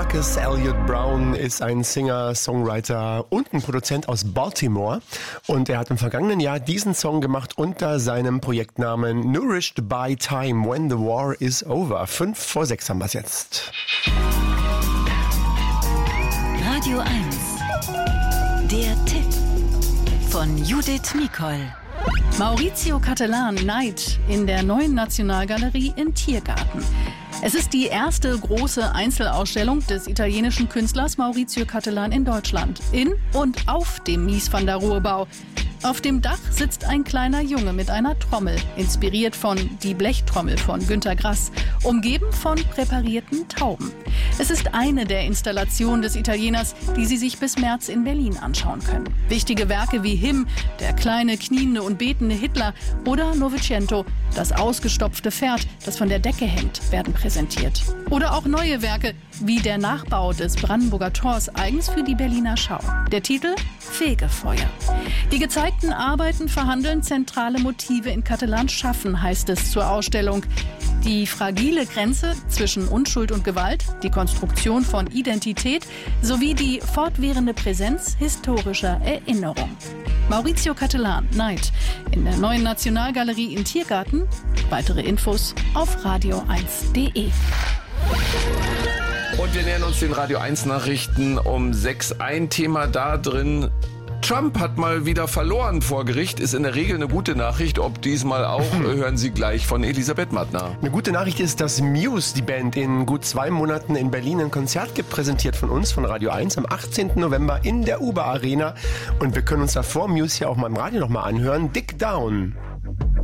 Marcus Elliott Brown ist ein Singer, Songwriter und ein Produzent aus Baltimore. Und er hat im vergangenen Jahr diesen Song gemacht unter seinem Projektnamen Nourished by Time, When the War is Over. 5 vor 6 haben wir es jetzt. Radio 1. Der Tipp von Judith Mikol. Maurizio Cattelan, Night in der Neuen Nationalgalerie in Tiergarten. Es ist die erste große Einzelausstellung des italienischen Künstlers Maurizio Cattelan in Deutschland. In und auf dem Mies van der Rohe-Bau. Auf dem Dach sitzt ein kleiner Junge mit einer Trommel, inspiriert von Die Blechtrommel von Günter Grass, umgeben von präparierten Tauben. Es ist eine der Installationen des Italieners, die Sie sich bis März in Berlin anschauen können. Wichtige Werke wie Him, der kleine, kniende und betende Hitler oder Novecento, das ausgestopfte Pferd, das von der Decke hängt, werden präsentiert. Oder auch neue Werke wie der Nachbau des Brandenburger Tors, eigens für die Berliner Schau. Der Titel Fegefeuer. Die gezeigten Arbeiten verhandeln zentrale Motive in Cattelans Schaffen, heißt es zur Ausstellung. Die fragile Grenze zwischen Unschuld und Gewalt, die Konstruktion von Identität sowie die fortwährende Präsenz historischer Erinnerung. Maurizio Cattelan, Night in der Neuen Nationalgalerie in Tiergarten. Weitere Infos auf radio1.de. Und wir nähern uns den Radio 1 Nachrichten um 6. Ein Thema da drin. Trump hat mal wieder verloren vor Gericht, ist in der Regel eine gute Nachricht. Ob diesmal auch, hören Sie gleich von Elisabeth Mattner. Eine gute Nachricht ist, dass Muse, die Band, in gut 2 Monaten in Berlin ein Konzert gibt, präsentiert von uns, von Radio 1, am 18. November in der Uber Arena. Und wir können uns davor Muse hier auch mal im Radio nochmal anhören. Dig Down.